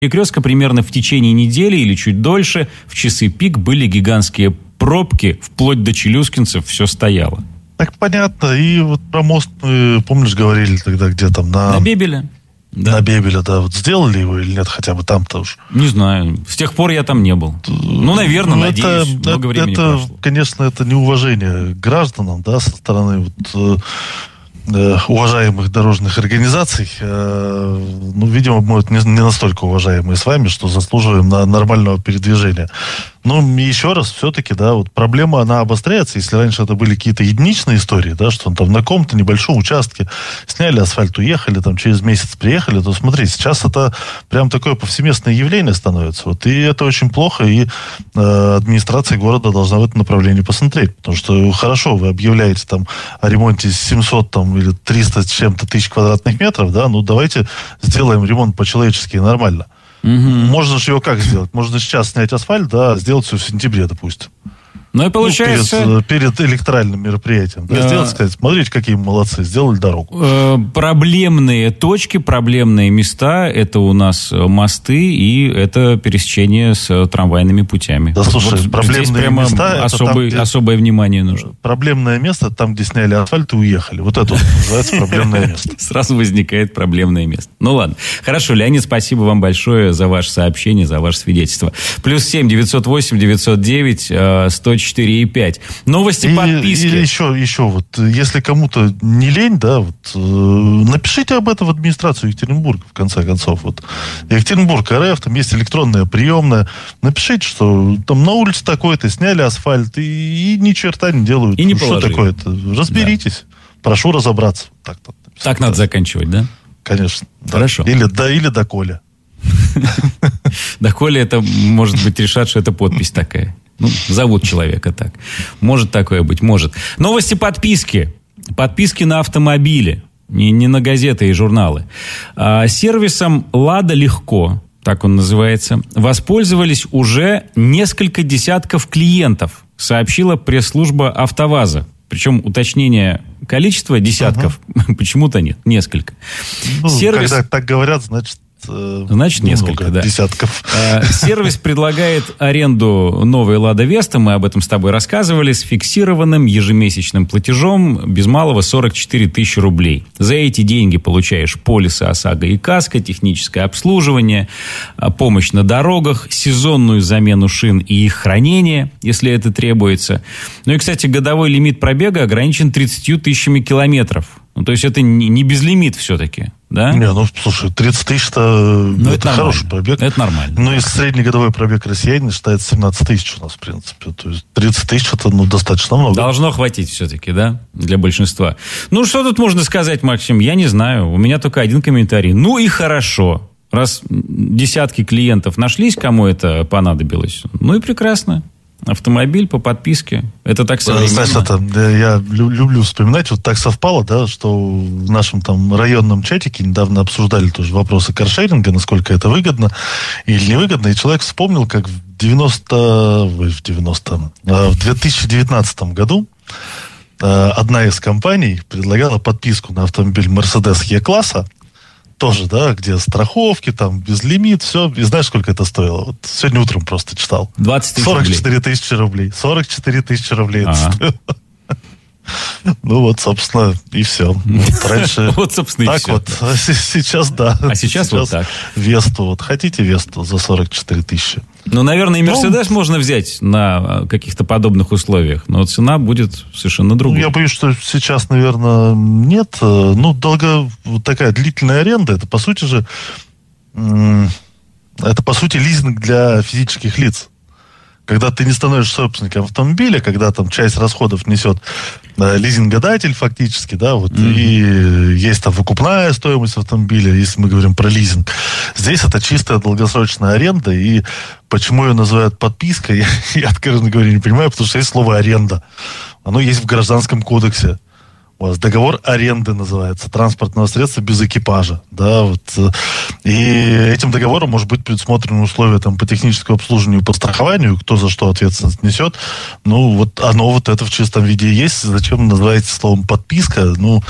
перекрестка примерно в течение недели или чуть дольше в часы пик были гигантские пробки, вплоть до челюскинцев все стояло. Так понятно. И вот про мост, помнишь, говорили тогда, где там на Бебеля. Да. На Бебеля, да. Вот сделали его или нет, хотя бы там-то уж? Не знаю. С тех пор я там не был. Ну, наверное, надеюсь. Много времени прошло. Конечно, это неуважение к гражданам, да, со стороны уважаемых дорожных организаций. Ну, видимо, мы не настолько уважаемые с вами, что заслуживаем нормального передвижения. Ну, еще раз, все-таки, да, вот проблема, она обостряется. Если раньше это были какие-то единичные истории, да, что там на каком-то небольшом участке сняли асфальт, уехали, там через месяц приехали, то смотрите, сейчас это прям такое повсеместное явление становится. Вот, и это очень плохо, и администрация города должна в этом направлении посмотреть. Потому что хорошо, вы объявляете там о ремонте 700 там, или 300 с чем-то тысяч квадратных метров, да, ну давайте сделаем ремонт по-человечески и нормально. Можно же его как сделать? Можно сейчас снять асфальт, да, сделать все в сентябре, допустим. Ну и получается... перед электоральным мероприятием. Да, сделать, сказать, смотрите, какие молодцы, сделали дорогу. Проблемные точки, проблемные места, это у нас мосты и это пересечение с трамвайными путями. Да, слушай, вот проблемные места... Особое внимание нужно. Проблемное место, там, где сняли асфальт и уехали. Вот это называется проблемное место. Сразу возникает проблемное место. Ну ладно. Хорошо, Леонид, спасибо вам большое за ваше сообщение, за ваше свидетельство. +7 908 909 104 4,5. Новости, подписки. Или еще вот, если кому-то не лень, да, вот, напишите об этом в администрацию Екатеринбурга, в конце концов. Вот. Екатеринбург РФ, там есть электронная приемная. Напишите, что там на улице такой-то, сняли асфальт и ни черта не делают. И не что такое-то? Разберитесь. Да. Прошу разобраться. Так надо заканчивать, да? Конечно. Хорошо. Или доколе. Доколе это, может быть, решат, что это подпись такая. Ну, зовут человека так. Может такое быть, может. Новости, подписки. Подписки на автомобили. Не на газеты и журналы. Сервисом «Лада Легко», так он называется, воспользовались уже несколько десятков клиентов, сообщила пресс-служба «АвтоВАЗа». Причем уточнение количества десятков почему-то нет. Несколько. Ну, когда так говорят, значит несколько, да. Десятков. Сервис предлагает аренду новой «Лада Веста», мы об этом с тобой рассказывали, с фиксированным ежемесячным платежом без малого 44 тысячи рублей. За эти деньги получаешь полисы ОСАГО и КАСКО, техническое обслуживание, помощь на дорогах, сезонную замену шин и их хранение, если это требуется. Ну и, кстати, годовой лимит пробега ограничен 30 тысячами километров. Ну, то есть это не безлимит все-таки, да? Не, ну, слушай, 30 тысяч-то это хороший пробег. Это нормально. Ну, и среднегодовой пробег россиянина считается 17 тысяч у нас, в принципе. То есть 30 тысяч это, достаточно много. Должно хватить все-таки, да, для большинства. Ну, что тут можно сказать, Максим? Я не знаю. У меня только один комментарий. Ну и хорошо. Раз десятки клиентов нашлись, кому это понадобилось, ну и прекрасно. Автомобиль по подписке. Это так современно. Знаешь, я люблю вспоминать. Вот так совпало, да, что в нашем там районном чатике недавно обсуждали тоже вопросы каршеринга, насколько это выгодно или невыгодно. И человек вспомнил, как в 2019 году одна из компаний предлагала подписку на автомобиль Mercedes E-класса. Тоже, да, где страховки, там, безлимит, все. И знаешь, сколько это стоило? Вот сегодня утром просто читал. 20 тысяч 44 тысячи рублей. 44 тысячи рублей это стоило. Ну вот, собственно, и все. Вот раньше вот, собственно, так и все. Вот. Сейчас, да. А сейчас вот так. Весту. Вот хотите Весту за 44 тысячи? Ну, наверное, и Мерседес можно взять на каких-то подобных условиях, но цена будет совершенно другой. Я боюсь, что сейчас, наверное, нет. Ну, такая длительная аренда, это, по сути же, лизинг для физических лиц. Когда ты не становишься собственником автомобиля, когда там часть расходов несет лизингодатель фактически, да, вот, и есть там выкупная стоимость автомобиля, если мы говорим про лизинг. Здесь это чистая долгосрочная аренда, и почему ее называют подпиской, я, откровенно говоря, не понимаю, потому что есть слово «аренда». Оно есть в Гражданском кодексе. У вас договор аренды называется, транспортного средства без экипажа, да, вот. И этим договором может быть предусмотрены условия там по техническому обслуживанию и по страхованию, кто за что ответственность несет. Ну, вот оно вот это в чистом виде есть. Зачем называете словом подписка? Ну,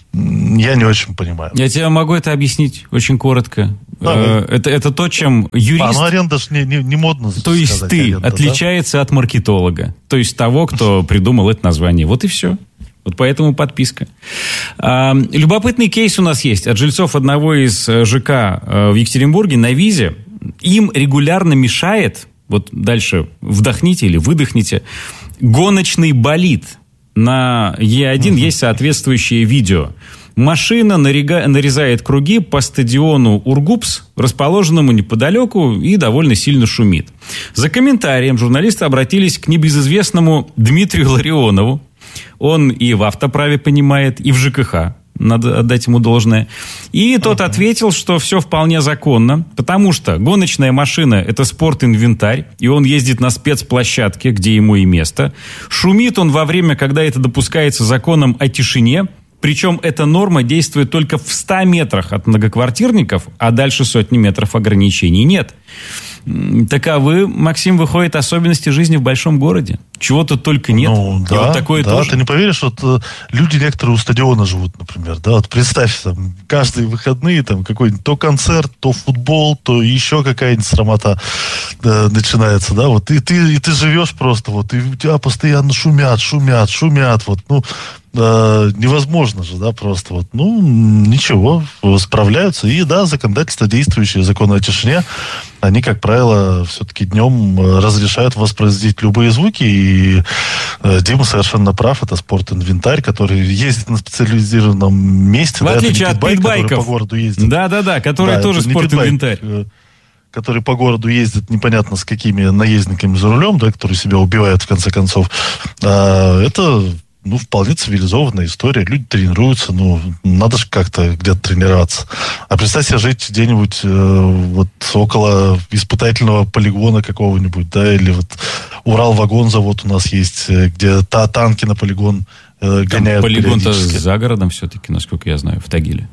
я не очень понимаю. Я тебе могу это объяснить очень коротко. Это то, чем юрист... Ну, аренда же не модно сказать. То есть ты аренда, отличается от маркетолога. То есть того, кто придумал это название. Вот и все. Вот поэтому подписка. Любопытный кейс у нас есть от жильцов одного из ЖК в Екатеринбурге на Визе. Им регулярно мешает, вот дальше вдохните или выдохните, гоночный болид. На Е1 есть соответствующее видео. Машина нарезает круги по стадиону Ургупс, расположенному неподалеку, и довольно сильно шумит. За комментарием журналисты обратились к небезызвестному Дмитрию Ларионову. Он и в автоправе понимает, и в ЖКХ. Надо отдать ему должное. И тот ответил, что все вполне законно, потому что гоночная машина – это спорт-инвентарь, и он ездит на спецплощадке, где ему и место. Шумит он во время, когда это допускается законом о тишине, причем эта норма действует только в 100 метрах от многоквартирников, а дальше сотни метров ограничений нет. Таковы, Максим, выходят особенности жизни в большом городе. Чего-то только нет. Ну, да, вот такое тоже. Ты не поверишь, вот люди некоторые у стадиона живут, например, да, вот представь, там, каждые выходные там какой-нибудь то концерт, то футбол, то еще какая-нибудь срамота начинается, да, вот, и ты живешь просто, вот, и у тебя постоянно шумят, вот, ну, невозможно же, да, просто вот, ну, ничего, справляются, и, да, законодательство действующее, законы о тишине, они, как правило, все-таки днем разрешают воспроизводить любые звуки, и Дима совершенно прав, это спорт-инвентарь, который ездит на специализированном месте. В отличие от питбайков. Который по городу ездит. Да, который тоже спорт-инвентарь. Который по городу ездит непонятно с какими наездниками за рулем, да, которые себя убивают в конце концов. Это... Ну, вполне цивилизованная история. Люди тренируются, ну, надо же как-то где-то тренироваться. А представь себе жить где-нибудь вот около испытательного полигона какого-нибудь, да, или вот Урал-вагонзавод у нас есть, где танки на полигон гоняют. Полигон-то за городом все-таки, насколько я знаю, в Тагиле.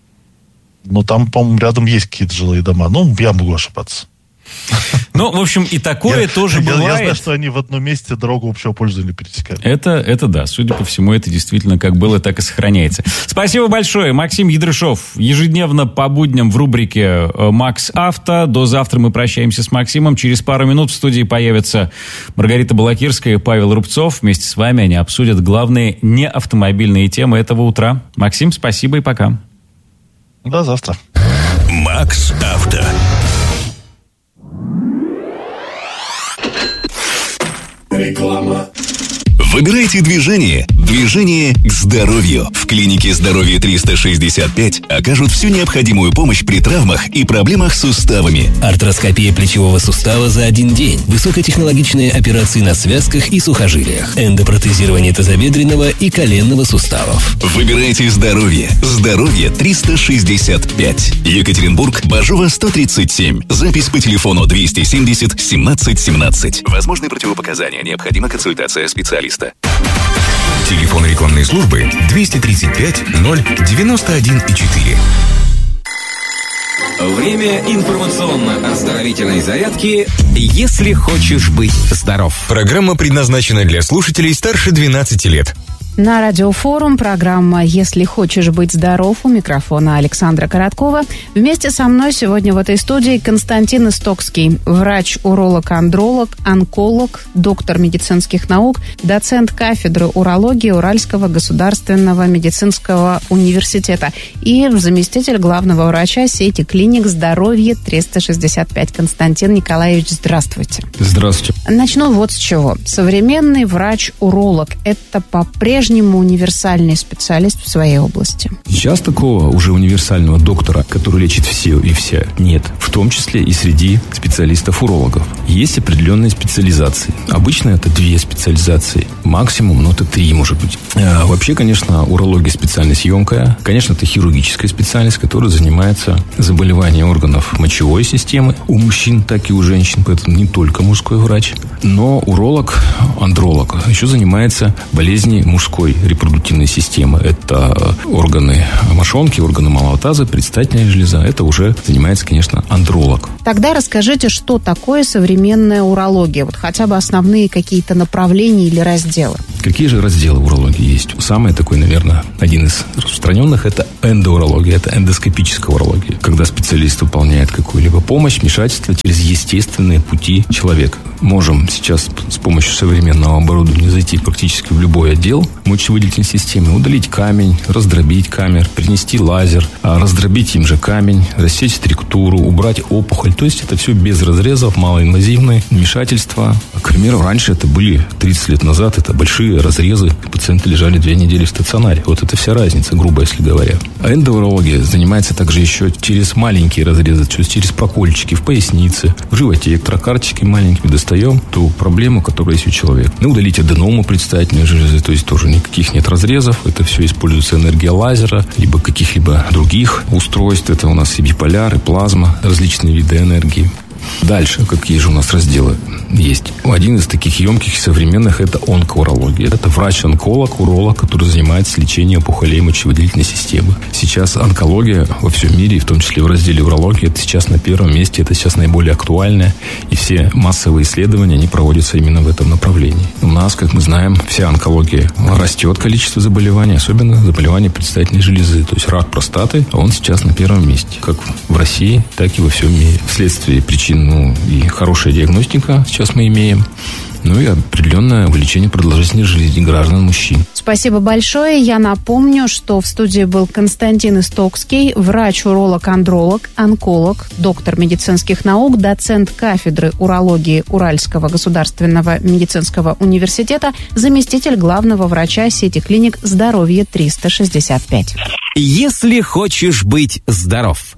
Ну, там, по-моему, рядом есть какие-то жилые дома. Ну, я могу ошибаться. Ну, в общем, и такое тоже бывает. Я знаю, что они в одном месте дорогу общего пользования пересекают. Это да. Судя по всему, это действительно как было, так и сохраняется. Спасибо большое. Максим Ядрышов. Ежедневно по будням в рубрике «Макс Авто». До завтра мы прощаемся с Максимом. Через пару минут в студии появятся Маргарита Балакирская и Павел Рубцов. Вместе с вами они обсудят главные неавтомобильные темы этого утра. Максим, спасибо и пока. До завтра. «Макс Авто». Реклама. Выбирайте движение. Движение к здоровью. В клинике «Здоровье 365» окажут всю необходимую помощь при травмах и проблемах с суставами. Артроскопия плечевого сустава за один день. Высокотехнологичные операции на связках и сухожилиях. Эндопротезирование тазобедренного и коленного суставов. Выбирайте здоровье. «Здоровье 365». Екатеринбург, Бажова, 137. Запись по телефону 270 17 17. Возможны противопоказания. Необходима консультация специалиста. Телефон рекламной службы 235 091,4. Время информационно-оздоровительной зарядки «Если хочешь быть здоров». Программа предназначена для слушателей старше 12 лет. На радиофорум программа «Если хочешь быть здоров», у микрофона Александра Короткова. Вместе со мной сегодня в этой студии Константин Истокский, врач-уролог-андролог, онколог, доктор медицинских наук, доцент кафедры урологии Уральского государственного медицинского университета и заместитель главного врача сети клиник «Здоровье 365». Константин Николаевич, здравствуйте. Здравствуйте. Начну вот с чего. Современный врач-уролог – это по-прежнему универсальный специалист в своей области? Сейчас такого уже универсального доктора, который лечит все и вся, нет. В том числе и среди специалистов-урологов. Есть определенные специализации. Обычно это 2 специализации. Максимум, но это 3, может быть. Вообще, конечно, урология специальность емкая. Конечно, это хирургическая специальность, которая занимается заболеванием органов мочевой системы. У мужчин, так и у женщин. Поэтому не только мужской врач. Но уролог, андролог еще занимается болезнью мужской мужской репродуктивной системы. Это органы мошонки, органы малого таза, предстательная железа. Это уже занимается, конечно, андролог. Тогда расскажите, что такое современная урология? Вот хотя бы основные какие-то направления или разделы. Какие же разделы урологии есть? Самый такой, наверное, один из распространенных – это эндоурология, это эндоскопическая урология. Когда специалист выполняет какую-либо помощь, вмешательство через естественные пути человека. Можем сейчас с помощью современного оборудования зайти практически в любой отдел мочевыделительной системы, удалить камень, раздробить камень, принести лазер, раздробить им же камень, рассечь структуру, убрать опухоль. То есть это все без разрезов, малоинвазивные вмешательства. К примеру, раньше это были 30 лет назад, это большие разрезы, пациенты лежали 2 недели в стационаре. Вот это вся разница, грубо если говоря. А эндоурология занимается также еще через маленькие разрезы, то есть через прокольчики в пояснице, в животе, электрокарточки маленькими достаем ту проблему, которая есть у человека. Удалить аденому предстательной железы, то есть тоже никаких нет разрезов. Это все используется энергия лазера, либо каких-либо других устройств. Это у нас и биполяр, и плазма, различные виды энергии. Дальше, какие же у нас разделы есть? Один из таких емких и современных – это онкоурология. Это врач-онколог, уролог, который занимается лечением опухолей мочевыделительной системы. Сейчас онкология во всем мире, в том числе в разделе урологии, это сейчас на первом месте, это сейчас наиболее актуальное. И все массовые исследования, они проводятся именно в этом направлении. У нас, как мы знаем, вся онкология растет, количество заболеваний, особенно заболевания предстательной железы. То есть рак простаты, он сейчас на первом месте. Как в России, так и во всем мире. Вследствие причин и хорошая диагностика сейчас мы имеем, и определенное увеличение продолжительности жизни граждан мужчин. Спасибо большое. Я напомню, что в студии был Константин Истокский, врач-уролог-андролог, онколог, доктор медицинских наук, доцент кафедры урологии Уральского государственного медицинского университета, заместитель главного врача сети клиник «Здоровье 365». Если хочешь быть здоров.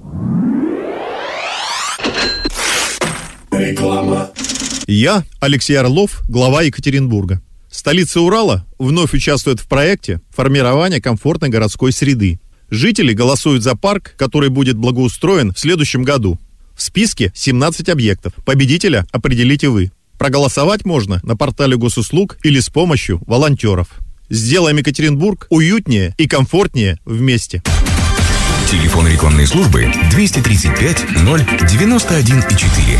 Реклама. Я, Алексей Орлов, глава Екатеринбурга. Столица Урала вновь участвует в проекте формирования комфортной городской среды. Жители голосуют за парк, который будет благоустроен в следующем году. В списке 17 объектов. Победителя определите вы. Проголосовать можно на портале госуслуг или с помощью волонтеров. Сделаем Екатеринбург уютнее и комфортнее вместе. Телефон рекламной службы 235 091 4.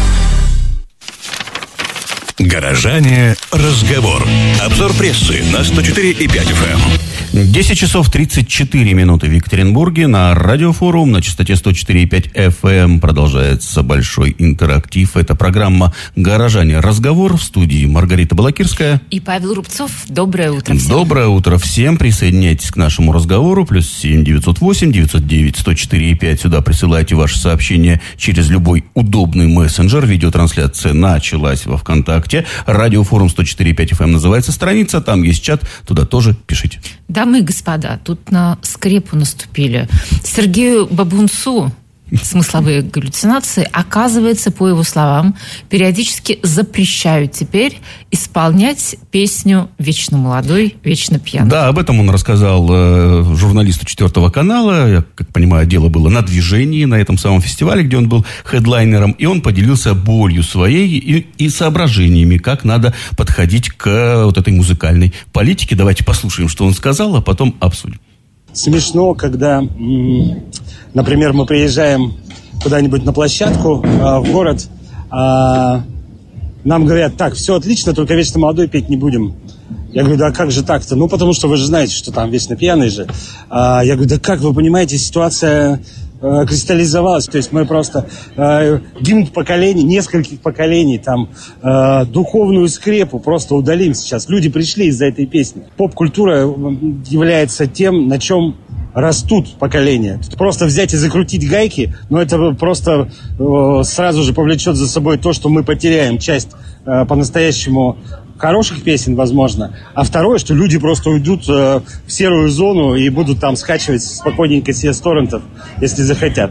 Горожане. Разговор. Обзор прессы на 104,5 FM. 10 часов 34 минуты в Екатеринбурге. На радиофорум на частоте 104,5 FM продолжается большой интерактив. Это программа «Горожане. Разговор». В студии Маргарита Балакирская и Павел Рубцов. Доброе утро всем. Доброе утро всем. Присоединяйтесь к нашему разговору. +7 908 909 104,5. Сюда присылайте ваши сообщения через любой удобный мессенджер. Видеотрансляция началась во ВКонтакте. Радиофорум 104,5 FM называется страница. Там есть чат. Туда тоже пишите. Дамы и господа, тут на скрепу наступили. Сергею Бабунцу смысловые галлюцинации, оказывается, по его словам, периодически запрещают теперь исполнять песню «Вечно молодой, вечно пьяный». Да, об этом он рассказал журналисту 4 канала. Я, как понимаю, дело было на движении, на этом самом фестивале, где он был хедлайнером. И он поделился болью своей и соображениями, как надо подходить к вот этой музыкальной политике. Давайте послушаем, что он сказал, а потом обсудим. Смешно, когда, например, мы приезжаем куда-нибудь на площадку в город, нам говорят: так, все отлично, только «Вечно молодой» петь не будем. Я говорю: да как же так-то? Ну, потому что вы же знаете, что там «Вечно пьяный» же. Я говорю: да как, вы понимаете, ситуация кристаллизовалась. То есть мы просто гимн поколений, нескольких поколений, там, духовную скрепу просто удалим сейчас. Люди пришли из-за этой песни. Поп-культура является тем, на чем растут поколения. Просто взять и закрутить гайки, но это просто сразу же повлечет за собой то, что мы потеряем часть по-настоящему хороших песен, возможно. А второе, что люди просто уйдут в серую зону и будут там скачивать спокойненько себе с торрентов, если захотят.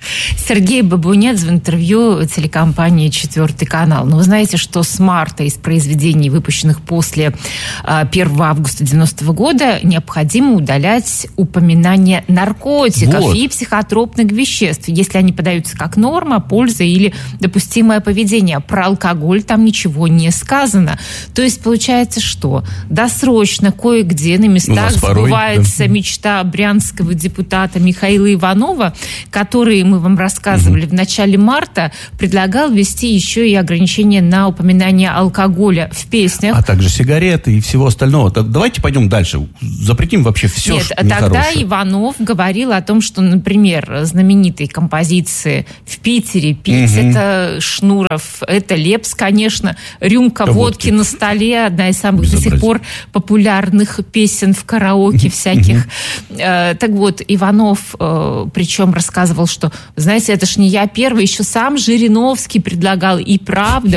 Сергей Бабунец в интервью телекомпании «Четвертый канал». Но вы знаете, что с марта из произведений, выпущенных после 1 августа 90-го года, необходимо удалять упоминания наркотиков и психотропных веществ, если они подаются как норма, польза или допустимое поведение. Про алкоголь там ничего не сказано. То есть получается, что досрочно кое-где на местах сбывается мечта брянского депутата Михаила Иванова, который, мы вам рассказывали, в начале марта предлагал ввести еще и ограничения на упоминание алкоголя в песнях. А также сигареты и всего остального. Так давайте пойдем дальше. Запретим вообще все, что нехорошее. Тогда Иванов говорил о том, что, например, знаменитые композиции в Питере «Пить» это Шнуров, это Лепс, конечно, «Рюмка водки на столе», одна из самых до сих пор популярных песен в караоке всяких. Так вот, Иванов причем рассказывал, что, знаете, это ж не я первый, еще сам Жириновский предлагал. И правда,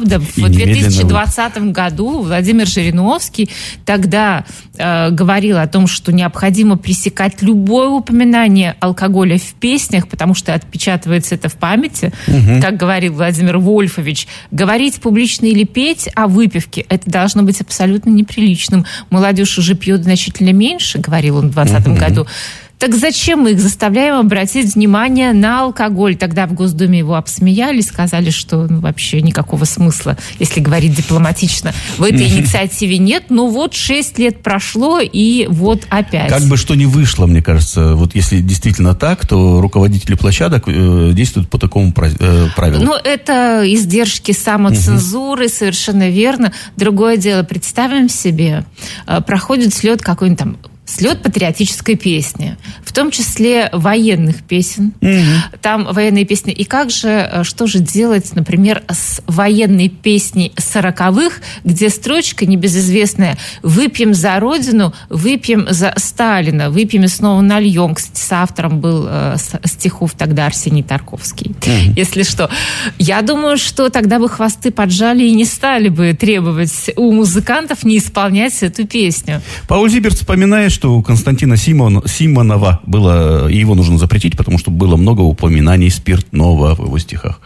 в 2020 году Владимир Жириновский тогда говорил о том, что необходимо пресекать любое упоминание алкоголя в песнях, потому что отпечатывается это в памяти. Как говорил Владимир Вольфович, говорить публично или петь о выпивке, это должно быть абсолютно неприличным. Молодежь уже пьет значительно меньше, говорил он в 2020 году. Так зачем мы их заставляем обратить внимание на алкоголь? Тогда в Госдуме его обсмеяли, сказали, что вообще никакого смысла, если говорить дипломатично, в этой инициативе нет. Но вот 6 лет прошло, и вот опять. Как бы что ни вышло, мне кажется, вот если действительно так, то руководители площадок действуют по такому правилу. Ну, это издержки самоцензуры, совершенно верно. Другое дело, представим себе, проходит слет какой-нибудь там, слет патриотической песни, в том числе военных песен. Там военные песни. И как же, что же делать, например, с военной песней 40-х, где строчка небезызвестная «Выпьем за Родину, выпьем за Сталина, выпьем и снова нальем». Кстати, с автором был стихов тогда Арсений Тарковский. Если что. Я думаю, что тогда бы хвосты поджали и не стали бы требовать у музыкантов не исполнять эту песню. Пауль Зиберт вспоминает, что у Константина Симонова было, и его нужно запретить, потому что было много упоминаний спиртного в его стихах.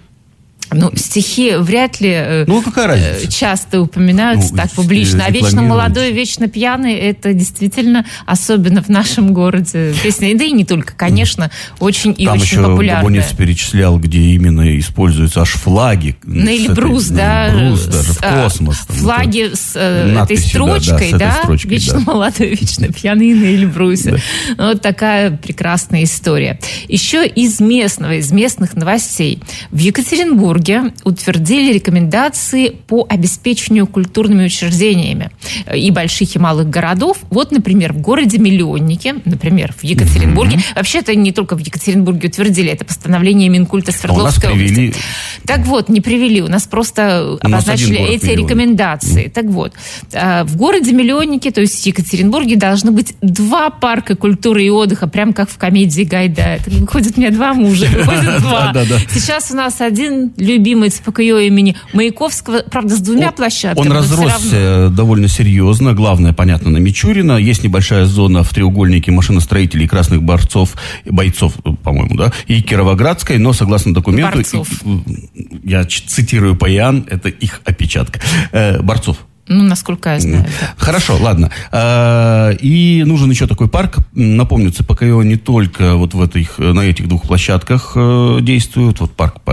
Ну, стихи вряд ли какая разница? Часто упоминаются так публично. А вечно молодой, вечно пьяный, это действительно, особенно в нашем городе, песня. Да и не только, конечно, очень и очень популярная. Там еще Бабунец перечислял, где именно используются аж флаги. На Эльбрус, да. Эльбрус, даже в космос. Флаги с этой строчкой, да? Вечно молодой, вечно пьяный на Эльбрусе. Вот такая прекрасная история. Еще из местных новостей. В Екатеринбурге утвердили рекомендации по обеспечению культурными учреждениями и больших, и малых городов. Вот, например, в городе-миллионнике, например, в Екатеринбурге. Вообще-то не только в Екатеринбурге утвердили, это постановление Минкульта Свердловской области. Так вот, не привели, у нас просто обозначили эти рекомендации. Так вот, в городе-миллионнике, то есть в Екатеринбурге, должны быть 2 парка культуры и отдыха, прям как в комедии Гайдая. Выходит, у меня 2 мужа, выходит 2. Сейчас у нас один любимый ЦПКО имени Маяковского, правда, с 2 площадками. Он разросся довольно серьезно. Главное, понятно, на Мичурина. Есть небольшая зона в треугольнике машиностроителей и красных бойцов, по-моему, да, и Кировоградской, но согласно документу, я цитирую Паян, это их опечатка, Борцов. Ну, насколько я знаю. Хорошо, ладно. И нужен еще такой парк. Напомню, ЦПКО не только вот на этих 2 площадках действуют. Вот парк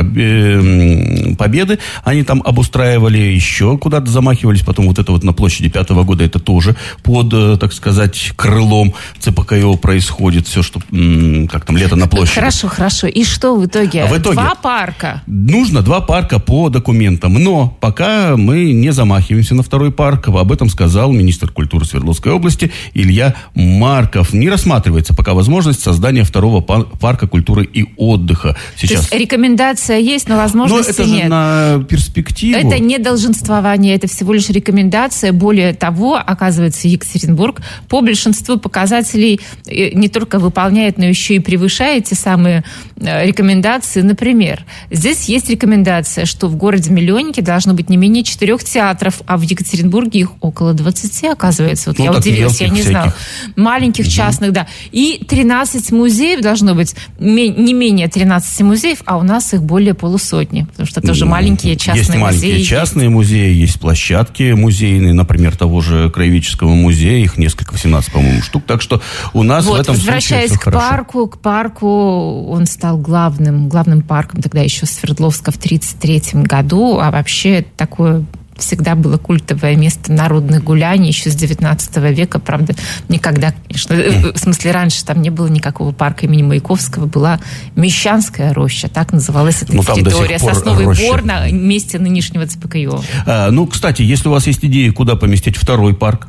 Победы. Они там обустраивали, еще куда-то замахивались. Потом вот это вот на площади 5-го года, это тоже под, так сказать, крылом ЦПКО происходит. Все, что, как там, лето на площади. Хорошо. И что в итоге? 2 парка. Нужно 2 парка по документам. Но пока мы не замахиваемся на 2-й парк. Об этом сказал министр культуры Свердловской области Илья Марков. Не рассматривается пока возможность создания 2-го парка культуры и отдыха. Сейчас. То есть рекомендация есть, но возможности нет. Но это же на перспективу. Это не долженствование, это всего лишь рекомендация. Более того, оказывается, Екатеринбург по большинству показателей не только выполняет, но еще и превышает те самые рекомендации. Например, здесь есть рекомендация, что в городе-миллионнике должно быть не менее 4 театров, а в Екатеринбурге Екатеринбурге их около 20, оказывается. Вот Ну, я так удивилась, я не мелких знала. Маленьких, частных, да. И 13 музеев должно быть, не менее 13 музеев, а у нас их более полусотни, потому что тоже маленькие частные есть музеи. Маленькие частные музеи, есть площадки музейные, например, того же Краеведческого музея, их несколько, 18, по-моему, штук. Так что у нас в этом случае возвращаясь все хорошо. к парку, он стал главным парком тогда еще Свердловска в 1933 году, а вообще такое всегда было культовое место народных гуляний еще с 19 века. Правда, никогда, конечно, в смысле, раньше там не было никакого парка имени Маяковского, была Мещанская роща, так называлась эта территория, Сосновый Бор на месте нынешнего ЦПКИО. Кстати, если у вас есть идеи, куда поместить второй парк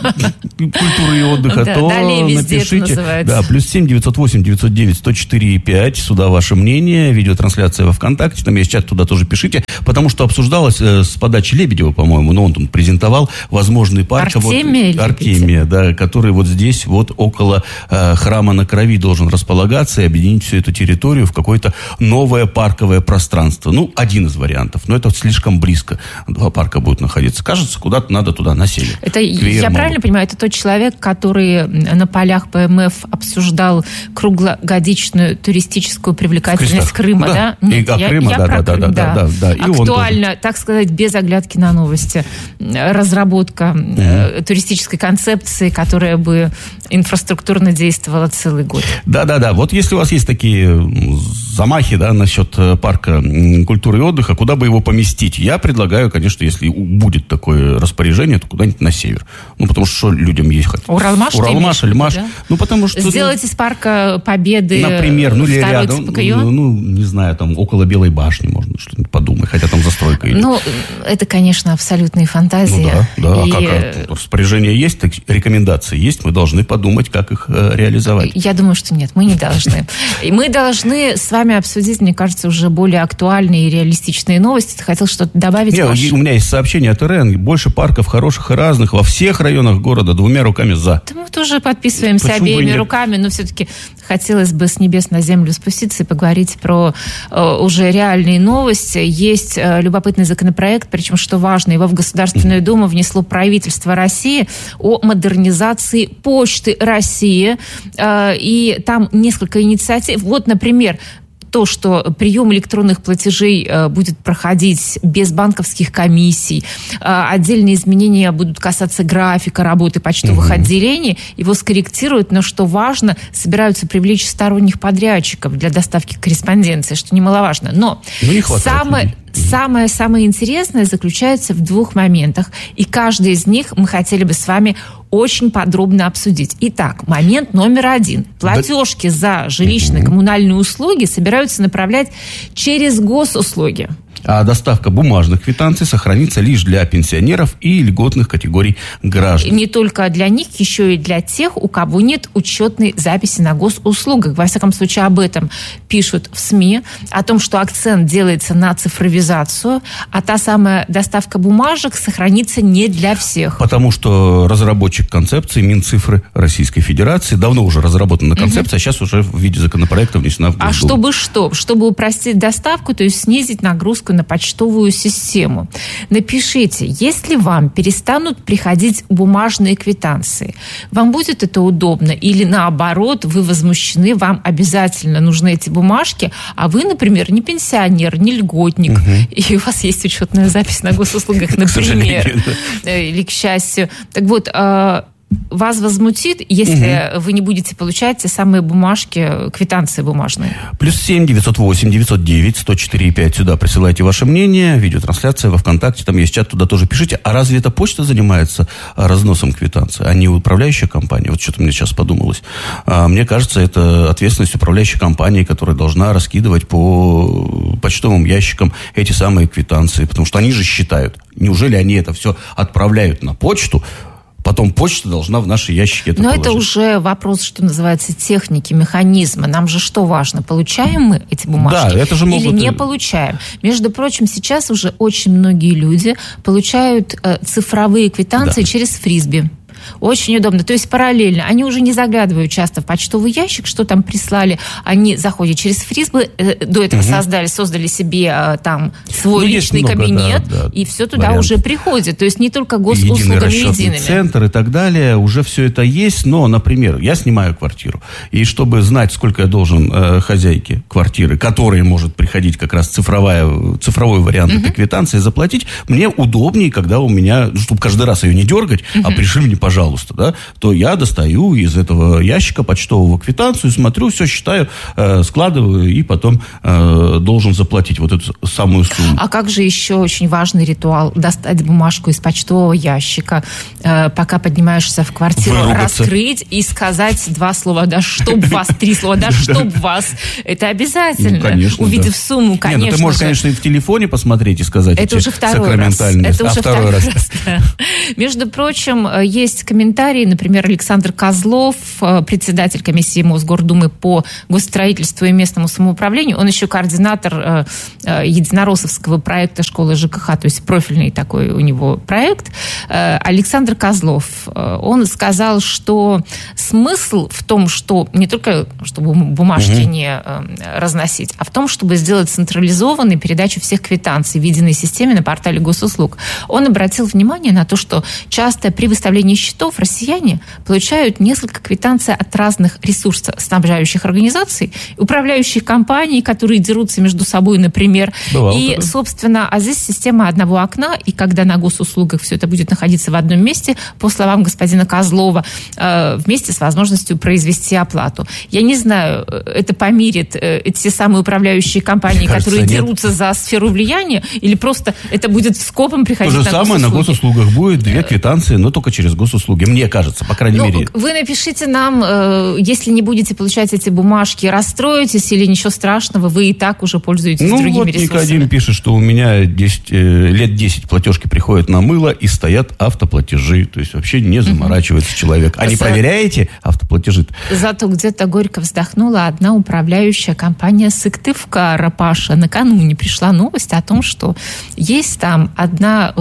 культуры и отдыха, то напишите. Да, +7 908 909 104 5. Сюда ваше мнение, видеотрансляция во ВКонтакте, там есть чат, туда тоже пишите, потому что обсуждалось с подачи Лебедева, по-моему, но он тут презентовал возможный парк. Артемия, да, который вот здесь, вот около храма на Крови должен располагаться и объединить всю эту территорию в какое-то новое парковое пространство. Ну, один из вариантов, но это слишком близко. Два парка будут находиться. Кажется, куда-то надо туда, на север. Это, я правильно понимаю, это тот человек, который на полях ПМФ обсуждал круглогодичную туристическую привлекательность Крыма, да? Нет, Крыма, да. Актуально, так сказать, без оглядки на новости. Разработка туристической концепции, которая бы инфраструктурно действовала целый год. Да. Вот если у вас есть такие замахи, да, насчет парка культуры и отдыха, куда бы его поместить? Я предлагаю, конечно, если будет такое распоряжение, то куда-нибудь на север. Ну, потому что людям ехать? Уралмаш, Ильмаш. Да? Ну, потому что... Сделать из парка Победы, например, или рядом, не знаю, там, около Белой башни можно что-нибудь подумать, хотя там застройка идет. Ну, это, конечно, абсолютные фантазии. Да. Как распоряжение есть, так, рекомендации есть, мы должны подумать, как их реализовать. Я думаю, что нет, мы не должны. И мы должны с вами обсудить, мне кажется, уже более актуальные и реалистичные новости. Ты хотел что-то добавить? У меня есть сообщение от РН. Больше парков хороших и разных во всех районах города. 2 руками за. Да мы тоже подписываемся обеими руками, но все-таки хотелось бы с небес на землю спуститься и поговорить про уже реальные новости. Есть любопытный законопроект, причем, что важно, его в Государственную Думу внесло правительство России о модернизации Почты России. И там несколько инициатив. Вот, например, то, что прием электронных платежей будет проходить без банковских комиссий, отдельные изменения будут касаться графика работы почтовых отделений, его скорректируют, но, что важно, собираются привлечь сторонних подрядчиков для доставки корреспонденции, что немаловажно. Но самое интересное заключается в 2 моментах, и каждый из них мы хотели бы с вами очень подробно обсудить. Итак, момент номер 1. Платежки за жилищно-коммунальные услуги собираются направлять через госуслуги. А доставка бумажных квитанций сохранится лишь для пенсионеров и льготных категорий граждан. Не только для них, еще и для тех, у кого нет учетной записи на госуслугах. Во всяком случае, об этом пишут в СМИ, о том, что акцент делается на цифровизацию, а та самая доставка бумажек сохранится не для всех. Потому что разработчик концепции Минцифры Российской Федерации, давно уже разработана концепция, а сейчас уже в виде законопроекта внесена в Госдуму. Чтобы упростить доставку, то есть снизить нагрузку на почтовую систему. Напишите, если вам перестанут приходить бумажные квитанции, вам будет это удобно? Или наоборот, вы возмущены, вам обязательно нужны эти бумажки, а вы, например, не пенсионер, не льготник, и у вас есть учетная запись на госуслугах, например, или к счастью. Так вот, вас возмутит, если вы не будете получать те самые бумажки, квитанции бумажные? +7 908 909 104 5. Сюда присылайте ваше мнение. Видеотрансляция во ВКонтакте. Там есть чат, туда тоже пишите. А разве эта почта занимается разносом квитанций, а не управляющая компания? Вот что-то мне сейчас подумалось. Мне кажется, это ответственность управляющей компании, которая должна раскидывать по почтовым ящикам эти самые квитанции. Потому что они же считают. Неужели они это все отправляют на почту? Потом почта должна в наши ящики это положить. Но это уже вопрос, что называется, техники, механизма. Нам же что важно? Получаем мы эти бумажки или не получаем? Между прочим, сейчас уже очень многие люди получают цифровые квитанции через фрисби. Очень удобно. То есть параллельно. Они уже не заглядывают часто в почтовый ящик, что там прислали. Они заходят через фризбы. До этого создали себе там свой личный кабинет. И все туда уже приходит. То есть не только госуслугами едиными. Центр и так далее. Уже все это есть. Но, например, я снимаю квартиру. И чтобы знать, сколько я должен хозяйке квартиры, которая может приходить как раз цифровой вариант этой квитанции, заплатить, мне удобнее, когда у меня, чтобы каждый раз ее не дергать, а пришли мне, пожалуйста, да, то я достаю из этого ящика почтового квитанцию, смотрю, все считаю, складываю и потом должен заплатить вот эту самую сумму. А как же еще очень важный ритуал? Достать бумажку из почтового ящика, пока поднимаешься в квартиру, раскрыть и сказать 2 слова, да чтоб вас, 3 слова, да чтоб вас. Это обязательно. Ну, конечно, увидев сумму, конечно. Нет, ты можешь, конечно, и в телефоне посмотреть и сказать это уже второй раз. Это уже второй раз. Да. Между прочим, есть комментарии, например, Александр Козлов, председатель комиссии Мосгордумы по госстроительству и местному самоуправлению. Он еще координатор единороссовского проекта школы ЖКХ, то есть профильный такой у него проект. Александр Козлов, он сказал, что смысл в том, что не только чтобы бумажки не разносить, а в том, чтобы сделать централизованную передачу всех квитанций в единой системе на портале госуслуг. Он обратил внимание на то, что часто при выставлении счетов россияне получают несколько квитанций от разных ресурсоснабжающих организаций, управляющих компаний, которые дерутся между собой, например. Собственно, а здесь система одного окна, и когда на госуслугах все это будет находиться в одном месте, по словам господина Козлова, вместе с возможностью произвести оплату. Я не знаю, это помирит эти самые управляющие компании, которые дерутся за сферу влияния, или просто это будет скопом приходить на госуслуги? То же самое на госуслугах будет 2 квитанции, но только через госуслуги, мне кажется, по крайней мере. Вы напишите нам, если не будете получать эти бумажки, расстроитесь или ничего страшного, вы и так уже пользуетесь другими ресурсами. Никодим пишет, что у меня лет 10 платежки приходят на мыло и стоят автоплатежи, то есть вообще не заморачивается человек. А не проверяете автоплатежи? Зато где-то горько вздохнула одна управляющая компания Сыктывкара, Паша. Накануне пришла новость о том, что есть там одна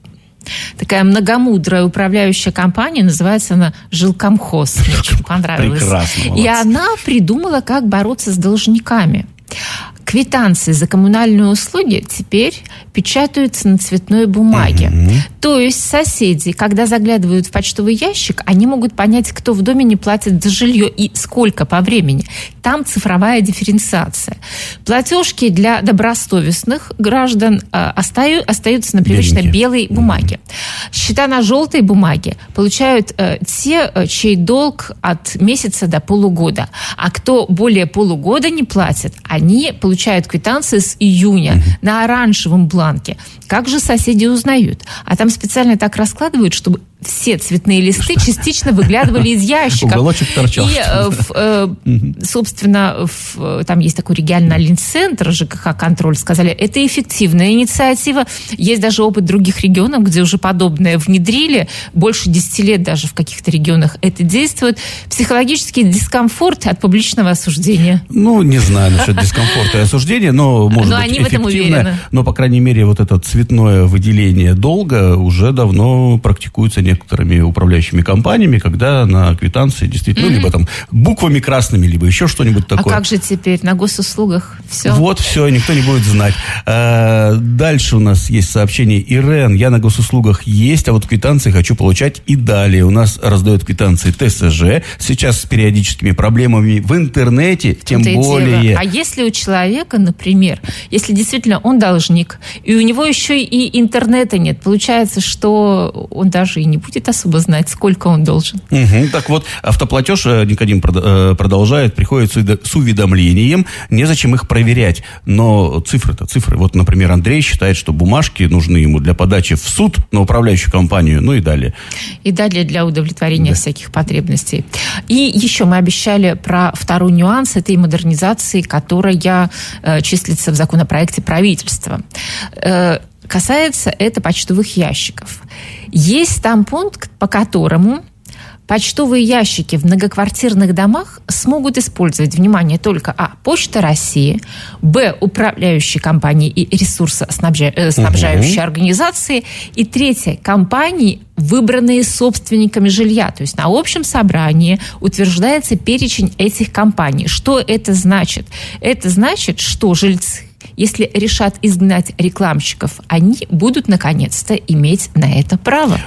такая многомудрая управляющая компания, называется она Жилкомхоз. Мне очень понравилось. Прекрасно, и она придумала, как бороться с должниками. Квитанции за коммунальные услуги теперь печатаются на цветной бумаге. То есть соседи, когда заглядывают в почтовый ящик, они могут понять, кто в доме не платит за жилье и сколько по времени. Там цифровая дифференциация. Платежки для добросовестных граждан остаются на привычной белой бумаге. Счета на желтой бумаге получают те, чей долг от месяца до полугода. А кто более полугода не платит, они получают квитанции с июня на оранжевом бланке. Как же соседи узнают? А там специально так раскладывают, чтобы все цветные листы частично выглядывали из ящиков. Уголочек торчал. И, собственно, там есть такой региональный центр ЖКХ-контроль, сказали, это эффективная инициатива. Есть даже опыт других регионов, где уже подобное внедрили. Больше 10 лет даже в каких-то регионах это действует. Психологический дискомфорт от публичного осуждения. Не знаю насчет дискомфорта и осуждения, но может быть они в этом уверены. Но, по крайней мере, вот это цветное выделение долга уже давно практикуется некоторыми управляющими компаниями, когда на квитанции действительно, либо там буквами красными, либо еще что-нибудь такое. А как же теперь на госуслугах? Все. Вот, все, никто не будет знать. Дальше у нас есть сообщение. Ирен, я на госуслугах есть, а вот квитанции хочу получать и далее. У нас раздают квитанции ТСЖ, сейчас с периодическими проблемами в интернете, тем более. А если у человека, например, если действительно он должник, и у него еще и интернета нет, получается, что он даже и не будет особо знать, сколько он должен. Так вот, автоплатеж, Никодим продолжает, приходит с уведомлением, незачем их проверять. Но цифры-то цифры. Вот, например, Андрей считает, что бумажки нужны ему для подачи в суд на управляющую компанию, и далее. И далее для удовлетворения всяких потребностей. И еще мы обещали про второй нюанс этой модернизации, которая числится в законопроекте правительства. Касается это почтовых ящиков. Есть там пункт, по которому почтовые ящики в многоквартирных домах смогут использовать, внимание, только Почта России, б, управляющие компании и ресурсоснабжающие организации, и третье, компании, выбранные собственниками жилья. То есть на общем собрании утверждается перечень этих компаний. Что это значит? Это значит, что жильцы, если решат изгнать рекламщиков, они будут наконец-то иметь на это право.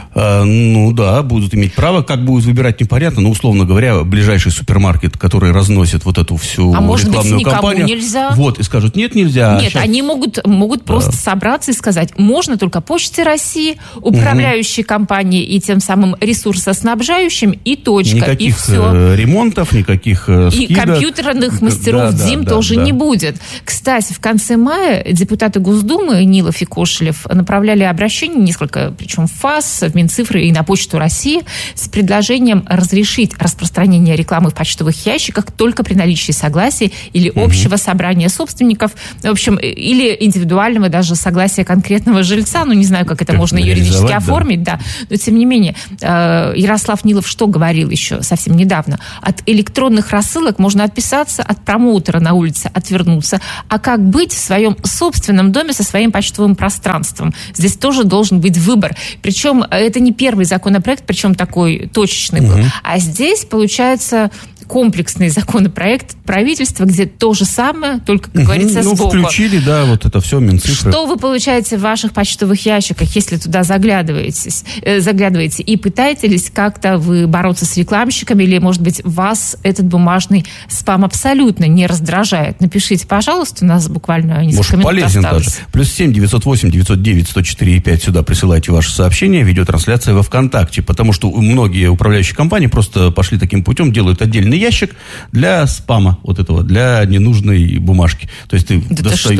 Будут иметь право. Как будут выбирать, непонятно. Но, условно говоря, ближайший супермаркет, который разносит вот эту всю рекламную кампанию. Нельзя. И скажут, нет, нельзя. Нет, они могут просто собраться и сказать, можно только Почте России, управляющей компании и тем самым ресурсоснабжающим, и точка. Никаких и все. Ремонтов, никаких скидок. И компьютерных мастеров ДИМ тоже не будет. Кстати, в конце мая депутаты Госдумы Нилов и Кошелев направляли обращение, несколько, причем в ФАС, в Минцифры и на Почту России, с предложением разрешить распространение рекламы в почтовых ящиках только при наличии согласия или общего собрания собственников, в общем, или индивидуального даже согласия конкретного жильца. Не знаю, как это можно юридически оформить, да. Но, тем не менее, Ярослав Нилов что говорил еще совсем недавно? От электронных рассылок можно отписаться, от промоутера на улице отвернуться. А как быть в своем собственном доме со своим почтовым пространством? Здесь тоже должен быть выбор. Причем это не первый законопроект, причем такой точечный был. А здесь, получается, комплексный законопроект правительства, где то же самое, только, как говорится, сбоку. Включили, вот это все, Минцифры. Что вы получаете в ваших почтовых ящиках, если туда заглядываете, и пытаетесь как-то вы бороться с рекламщиками, или, может быть, вас этот бумажный спам абсолютно не раздражает? Напишите, пожалуйста, у нас буквально несколько минут полезен осталось. Даже. +7 908 909 104 5 сюда присылайте ваши сообщения, видеотрансляция во ВКонтакте, потому что многие управляющие компании просто пошли таким путем, делают отдельный ящик для спама этого, для ненужной бумажки. То есть ты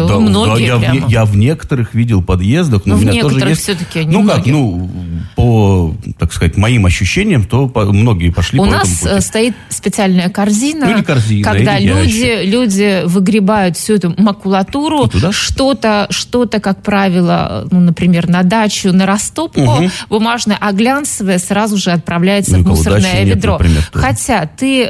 я в некоторых видел подъездах, но у меня тоже есть. Все-таки по, так сказать, моим ощущениям, то многие пошли по этому пути. У нас стоит специальная корзина, или корзина, когда или люди выгребают всю эту макулатуру, что-то, как правило, например, на дачу, на растопку, бумажное, а глянцевое сразу же отправляется в мусорное ведро. Например, хотя ты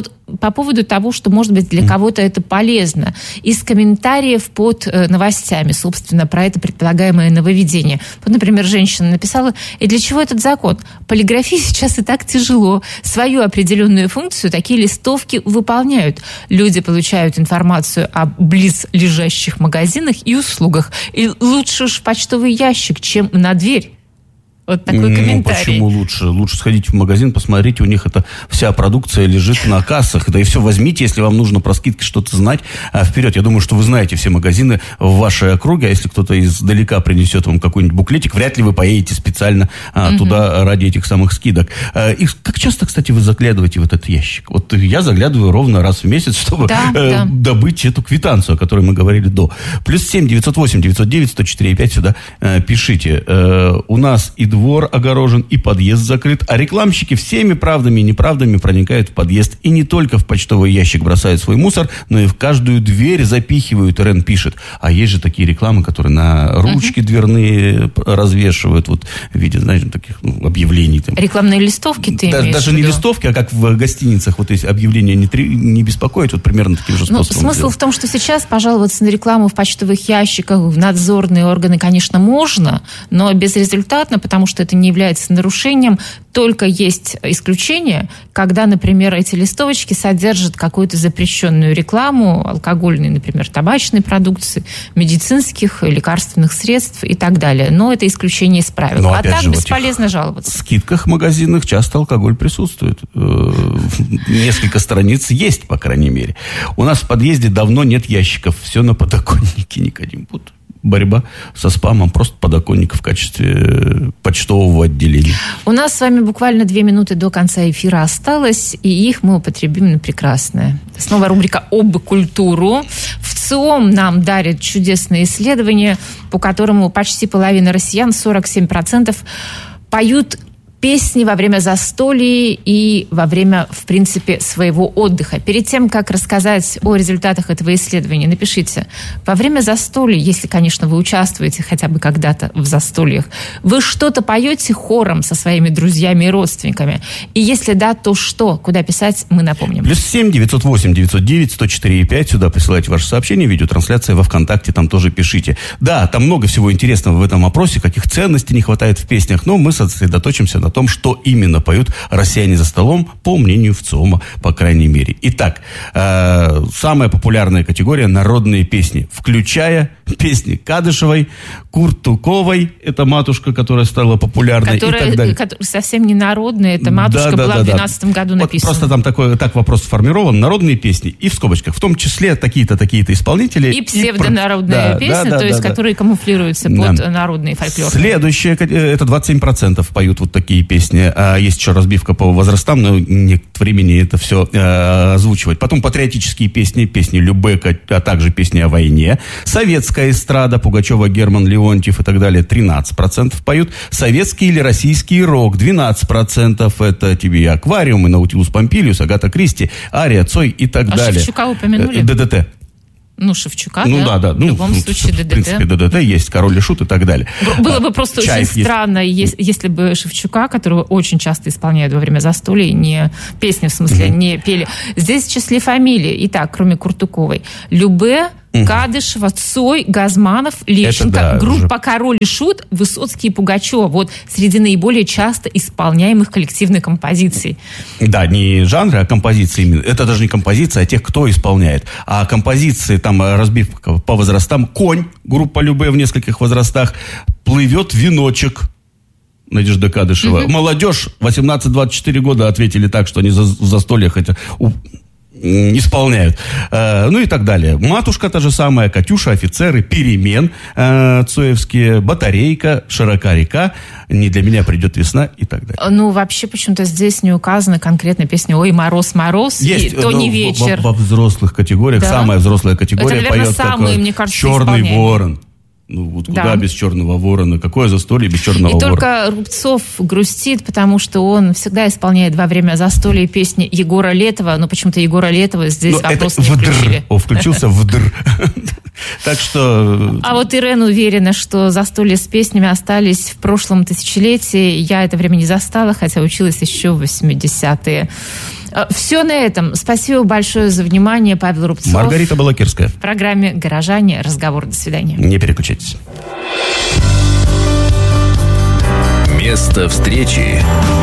по поводу того, что, может быть, для кого-то это полезно, из комментариев под новостями, собственно, про это предполагаемое нововведение. Например, женщина написала, и для чего этот закон? Полиграфии сейчас и так тяжело. Свою определенную функцию такие листовки выполняют. Люди получают информацию о близлежащих магазинах и услугах. И лучше уж почтовый ящик, чем на дверь. Вот такой комментарий. Почему лучше? Лучше сходите в магазин, посмотрите, у них это вся продукция лежит на кассах. Да и все возьмите, если вам нужно про скидки что-то знать, вперед. Я думаю, что вы знаете все магазины в вашей округе, а если кто-то издалека принесет вам какой-нибудь буклетик, вряд ли вы поедете специально туда ради этих самых скидок. И как часто, кстати, вы заглядываете в этот ящик? Вот я заглядываю ровно раз в месяц, чтобы добыть эту квитанцию, о которой мы говорили до. +7 908 909 104 5 сюда пишите. У нас и двор огорожен, и подъезд закрыт, а рекламщики всеми правдами и неправдами проникают в подъезд. И не только в почтовый ящик бросают свой мусор, но и в каждую дверь запихивают. Ирен пишет. А есть же такие рекламы, которые на ручки дверные развешивают, в виде, таких объявлений. Рекламные листовки ты имеешь в виду? Даже не листовки, а как в гостиницах эти объявления не беспокоят, примерно таким же способом. Смысл в том, что сейчас пожаловаться на рекламу в почтовых ящиках, в надзорные органы, конечно, можно, но безрезультатно, потому что это не является нарушением. Только есть исключение, когда, например, эти листовочки содержат какую-то запрещенную рекламу, алкогольной, например, табачной продукции, медицинских, лекарственных средств и так далее. Но это исключение из правил. А так бесполезно жаловаться. В скидках магазинных часто алкоголь присутствует. Несколько страниц есть, по крайней мере. У нас в подъезде давно нет ящиков. Все на подоконнике, Никодим. Борьба со спамом, просто подоконник в качестве почтового отделения. У нас с вами буквально 2 минуты до конца эфира осталось, и их мы употребим на прекрасное. Снова рубрика «Об культуру». ВЦИОМ нам дарит чудесное исследование, по которому почти половина россиян, 47%, поют песни во время застолий и во время, в принципе, своего отдыха. Перед тем, как рассказать о результатах этого исследования, напишите, во время застолий, если, конечно, вы участвуете хотя бы когда-то в застольях, вы что-то поете хором со своими друзьями и родственниками? И если да, то что? Куда писать, мы напомним. +7 908 909 104 5. Сюда присылайте ваши сообщения, видеотрансляция во ВКонтакте, там тоже пишите. Да, там много всего интересного в этом опросе, каких ценностей не хватает в песнях, но мы сосредоточимся на том, что именно поют россияне за столом, по мнению ВЦИОМа, по крайней мере. Итак, самая популярная категория – народные песни, включая песни Кадышевой, Куртуковой, это матушка, которая стала популярной, и так далее. Которая совсем не народная, эта матушка была в 2012 году написана. Вот просто там так вопрос сформирован, народные песни, и в скобочках, в том числе такие-то исполнители. И псевдонародная песня, то есть которые камуфлируются под народный фольклор. Следующее, это 27% поют вот такие песни. Есть еще разбивка по возрастам, но нет времени это все озвучивать. Потом патриотические песни Любека, а также песни о войне. Советская эстрада, Пугачева, Герман, Леонтьев и так далее, 13% поют. Советский или российский рок, 12%. Это тебе и Аквариум, и Наутилус Помпилиус, Агата Кристи, Ария, Цой и так далее. Шевчука упомянули? ДДТ. Шевчука, да. В любом случае ДДТ. В принципе, ДДТ есть, Король и Шут и так далее. Было бы просто очень странно, если бы Шевчука, которого очень часто исполняют во время застолий, не песни, в смысле, не пели. Здесь в числе фамилий, итак, кроме Куртуковой, Любе, Кадышева, Цой, Газманов, Лещенко, группа «Король и Шут», Высоцкий и Пугачева. Вот среди наиболее часто исполняемых коллективных композиций. Да, не жанры, а композиции. Это даже не композиция, а тех, кто исполняет. А композиции, там разбивка по возрастам. «Конь», группа «Любе» в нескольких возрастах. «Плывет веночек», Надежда Кадышева. Молодежь 18-24 года ответили так, что они в застольях исполняют. Ну и так далее. «Матушка» та же самая, «Катюша», «Офицеры», «Перемен» цоевские, «Батарейка», «Широка река», «Не для меня придет весна» и так далее. Вообще почему-то здесь не указана конкретно песня «Ой, мороз, мороз», есть, и «То не вечер». Во взрослых категориях, да? Самая взрослая категория это, наверное, поет самые, мне кажется, «Черный ворон». Куда без черного ворона? Какое застолье без черного ворона? И только Рубцов грустит, потому что он всегда исполняет во время застолья песни Егора Летова, но почему-то Егора Летова здесь вопрос не включили. Включился в др. Так что... А вот Ирен уверена, что застолья с песнями остались в прошлом тысячелетии. Я это время не застала, хотя училась еще в 80-е. Все на этом. Спасибо большое за внимание. Павел Рубцов. Маргарита Балакирская. В программе «Горожане». Разговор. До свидания. Не переключайтесь. Место встречи.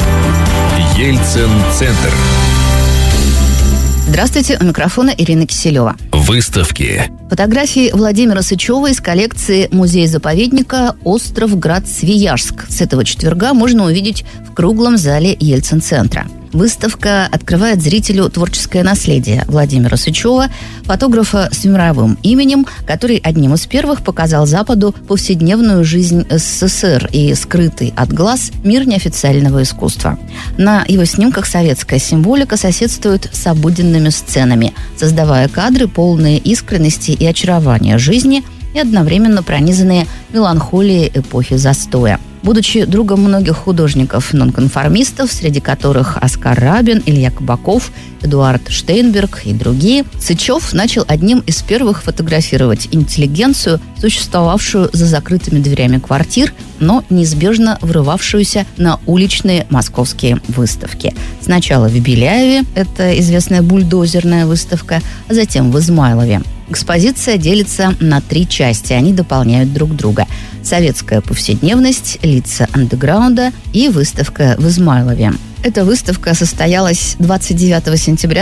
Ельцин-центр. Здравствуйте, у микрофона Ирина Киселева. Выставки. Фотографии Владимира Сычева из коллекции музея-заповедника «Остров Град-Свияжск». С этого четверга можно увидеть в круглом зале Ельцин-центра. Выставка открывает зрителю творческое наследие Владимира Сычева, фотографа с мировым именем, который одним из первых показал Западу повседневную жизнь СССР и скрытый от глаз мир неофициального искусства. На его снимках советская символика соседствует с обыденными сценами, создавая кадры, полные искренности и очарования жизни и одновременно пронизанные меланхолией эпохи застоя. Будучи другом многих художников-нонконформистов, среди которых Оскар Рабин, Илья Кабаков, Эдуард Штейнберг и другие, Сычев начал одним из первых фотографировать интеллигенцию, существовавшую за закрытыми дверями квартир, но неизбежно врывавшуюся на уличные московские выставки. Сначала в Беляеве, это известная бульдозерная выставка, а затем в Измайлове. Экспозиция делится на 3 части, они дополняют друг друга. Советская повседневность, лица андеграунда и выставка в Измайлове. Эта выставка состоялась 29 сентября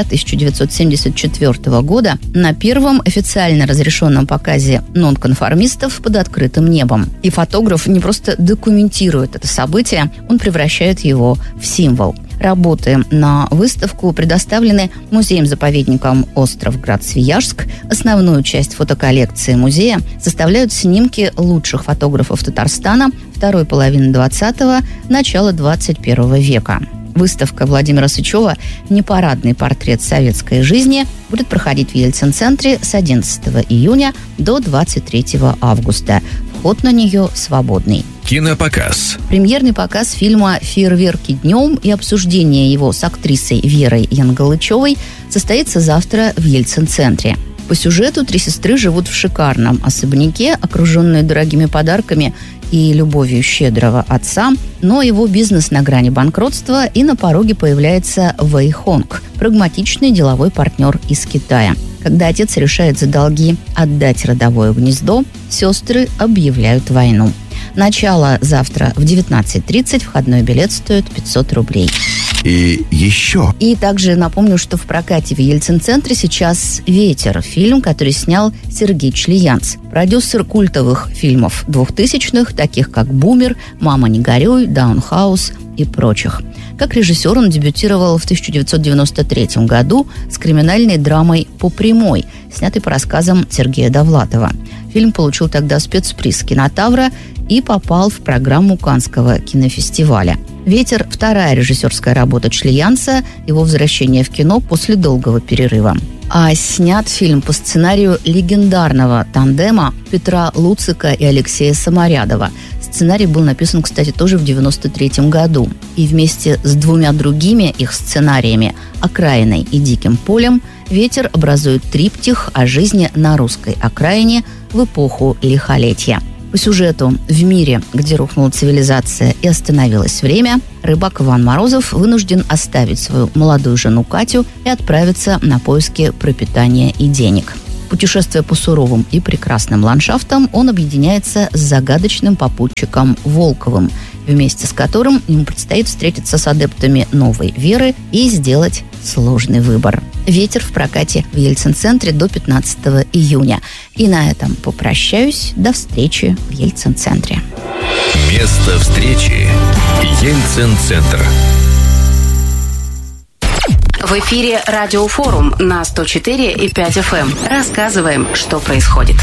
1974 года на первом официально разрешенном показе нонконформистов под открытым небом. И фотограф не просто документирует это событие, он превращает его в символ. Работы на выставку предоставлены музеем-заповедником «Остров Град-Свияжск». Основную часть фотоколлекции музея составляют снимки лучших фотографов Татарстана второй половины 20-го, начала 21 века. Выставка Владимира Сычева «Непарадный портрет советской жизни» будет проходить в Ельцин-центре с 11 июня до 23 августа. Вход на нее свободный. Кинопоказ. Премьерный показ фильма «Фейерверки днем» и обсуждение его с актрисой Верой Янгалычевой состоится завтра в Ельцин-центре. По сюжету 3 сестры живут в шикарном особняке, окруженные дорогими подарками и любовью щедрого отца, но его бизнес на грани банкротства, и на пороге появляется Вэй Хонг, прагматичный деловой партнер из Китая. Когда отец решает за долги отдать родовое гнездо, сестры объявляют войну. Начало завтра в 19:30, входной билет стоит 500 рублей. И еще. И также напомню, что в прокате в Ельцин-центре сейчас «Ветер», фильм, который снял Сергей Члиянц, продюсер культовых фильмов 2000-х, таких как «Бумер», «Мама, не горюй», «Даунхаус» и прочих. Как режиссер он дебютировал в 1993 году с криминальной драмой «По прямой», снятой по рассказам Сергея Довлатова. Фильм получил тогда спецприз «Кинотавра» и попал в программу Каннского кинофестиваля. «Ветер» – вторая режиссерская работа Члиянца, его возвращение в кино после долгого перерыва. А снят фильм по сценарию легендарного тандема Петра Луцика и Алексея Саморядова. Сценарий был написан, кстати, тоже в 1993 году. И вместе с 2 другими их сценариями «Окраиной» и «Диким полем» «Ветер» образует триптих о жизни на русской окраине в эпоху лихолетия. По сюжету, в мире, где рухнула цивилизация и остановилось время, рыбак Иван Морозов вынужден оставить свою молодую жену Катю и отправиться на поиски пропитания и денег. Путешествуя по суровым и прекрасным ландшафтам, он объединяется с загадочным попутчиком Волковым, вместе с которым ему предстоит встретиться с адептами новой веры и сделать сложный выбор. «Ветер» в прокате в Ельцин-центре до 15 июня. И на этом попрощаюсь. До встречи в Ельцин-центре. Место встречи. Ельцин-центр. В эфире «Радиофорум» на 104,5 FM. Рассказываем, что происходит.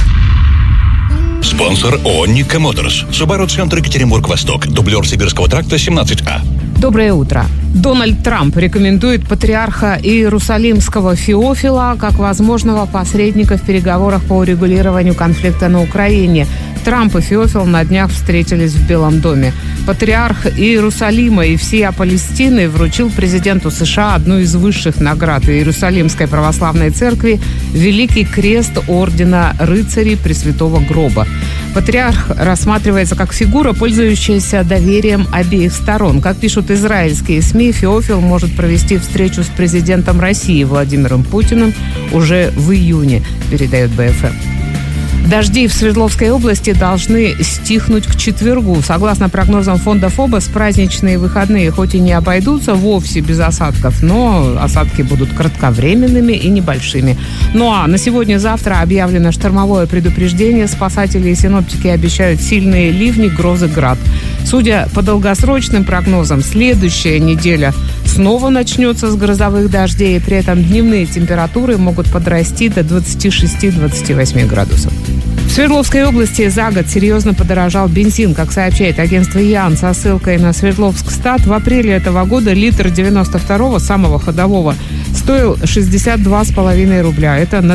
Спонсор ООО «Никко Моторс». Субару-центр Екатеринбург-Восток. Дублер Сибирского тракта 17А. Доброе утро. Дональд Трамп рекомендует патриарха Иерусалимского Феофила как возможного посредника в переговорах по урегулированию конфликта на Украине. Трамп и Феофил на днях встретились в Белом доме. Патриарх Иерусалима и всея Палестины вручил президенту США одну из высших наград Иерусалимской православной церкви – Великий крест ордена рыцарей Пресвятого Гроба. Патриарх рассматривается как фигура, пользующаяся доверием обеих сторон. Как пишут израильские СМИ, Феофил может провести встречу с президентом России Владимиром Путиным уже в июне, передает БФМ. Дожди в Свердловской области должны стихнуть к четвергу. Согласно прогнозам фонда ФОБОС, праздничные выходные хоть и не обойдутся вовсе без осадков, но осадки будут кратковременными и небольшими. Ну а на сегодня-завтра объявлено штормовое предупреждение. Спасатели и синоптики обещают сильные ливни, грозы, град. Судя по долгосрочным прогнозам, следующая неделя снова начнется с грозовых дождей. При этом дневные температуры могут подрасти до 26-28 градусов. В Свердловской области за год серьезно подорожал бензин. Как сообщает агентство ЯН со ссылкой на Свердловскстат, в апреле этого года литр 92-го, самого ходового, стоил 62,5 рубля. Это на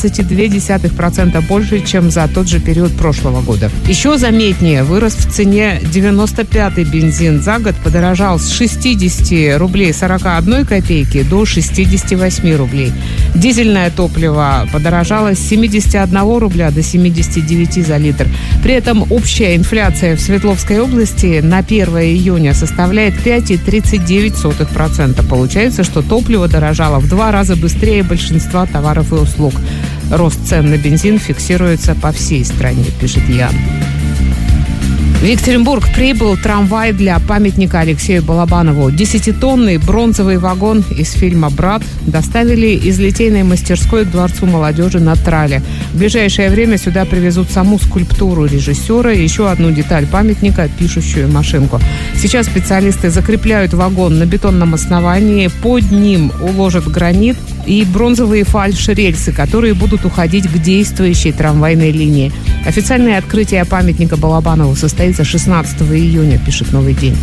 12,2% больше, чем за тот же период прошлого года. Еще заметнее вырос в цене 95-й бензин. За год подорожал с 60 рублей 41 копейки до 68 рублей. Дизельное топливо подорожало с 71 рубля до 79 за литр. При этом общая инфляция в Свердловской области на 1 июня составляет 5,39%. Получается, что топливо дорожало в 2 раза быстрее большинства товаров и услуг. Рост цен на бензин фиксируется по всей стране, пишет Ян. В Екатеринбург прибыл трамвай для памятника Алексею Балабанову. 10-тонный бронзовый вагон из фильма «Брат» доставили из литейной мастерской к Дворцу молодежи на трале. В ближайшее время сюда привезут саму скульптуру режиссера и еще одну деталь памятника – пишущую машинку. Сейчас специалисты закрепляют вагон на бетонном основании. Под ним уложат гранит и бронзовые фальш-рельсы, которые будут уходить к действующей трамвайной линии. Официальное открытие памятника Балабанову состоится 16 июня, пишет «Новый день».